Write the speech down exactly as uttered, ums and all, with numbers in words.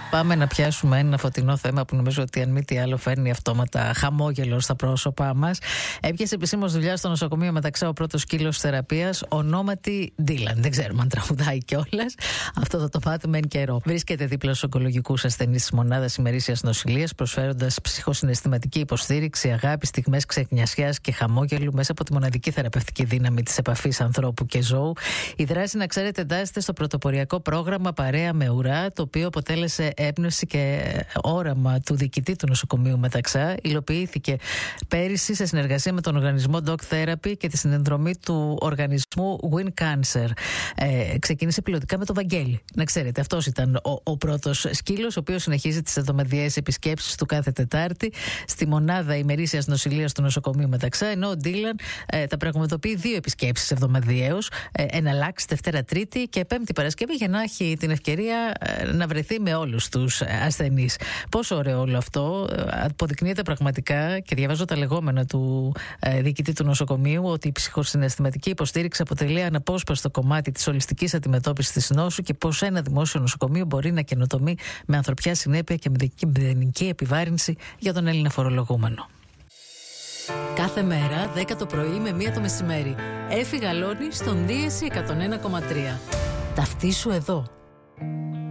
Πάμε να πιάσουμε ένα φωτεινό θέμα που νομίζω ότι αν μη τι άλλο φέρνει αυτόματα χαμόγελο στα πρόσωπά μας. Έπιασε επισήμως δουλειά στο νοσοκομείο Μεταξά ο πρώτος σκύλος θεραπείας, ονόματι Ντίλαν. Δεν ξέρουμε αν τραγουδάει κιόλας. Αυτό θα το μάθουμε εν καιρό. Βρίσκεται δίπλα στους ογκολογικούς ασθενείς της μονάδας ημερήσιας νοσηλείας, προσφέροντας ψυχοσυναισθηματική υποστήριξη, αγάπη, στιγμές ξεχνιασιάς και χαμόγελου μέσα από τη μοναδική θεραπευτική δύναμη της επαφής ανθρώπου και ζώου. Η δράση, να ξέρετε, εντάσσεται στο πρωτοποριακό πρόγραμμα Παρέα με Ουρά, το οποίο αποτέλεσε έμπνευση και όραμα του διοικητή του νοσοκομείου Μεταξά. Υλοποιήθηκε πέρυσι σε συνεργασία με τον οργανισμό Dog Therapy και τη συνδρομή του οργανισμού Win Cancer. Ε, ξεκίνησε πιλωτικά με τον Βαγγέλη. Να ξέρετε, αυτός ήταν ο, ο πρώτος σκύλος, ο οποίος συνεχίζει τις εβδομαδιαίες επισκέψεις του κάθε Τετάρτη στη μονάδα ημερήσιας νοσηλείας του νοσοκομείου Μεταξά, ενώ ο Ντίλαν ε, τα πραγματοποιεί δύο επισκέψεις εβδομαδιαίως, ε, εναλλάξει Δευτέρα Τρίτη και Πέμπτη Παρασκευή, για να έχει την ευκαιρία ε, να βρεθεί με όλους τους ασθενείς. Πόσο ωραίο όλο αυτό. Αποδεικνύεται πραγματικά, και διαβάζω τα λεγόμενα του ε, διοικητή του νοσοκομείου, ότι η ψυχοσυναισθηματική υποστήριξη αποτελεί αναπόσπαστο κομμάτι της ολιστικής αντιμετώπισης της νόσου και πως ένα δημόσιο νοσοκομείο μπορεί να καινοτομεί με ανθρωπιά συνέπεια και με μηδενική επιβάρυνση για τον Έλληνα φορολογούμενο. Κάθε μέρα δέκα το πρωί με μία το μεσημέρι. Έφη Γαλώνη στον Δίεση εκατόν ένα κόμμα τρία. Ταυτίσου εδώ.